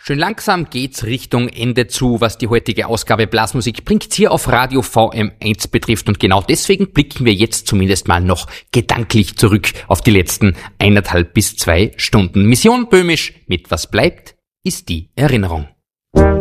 Schön langsam geht's Richtung Ende zu, was die heutige Ausgabe Blasmusik bringt hier auf Radio VM1 betrifft. Und genau deswegen blicken wir jetzt zumindest mal noch gedanklich zurück auf die letzten 1,5 bis 2 Stunden. Mission Böhmisch mit Was bleibt, ist die Erinnerung.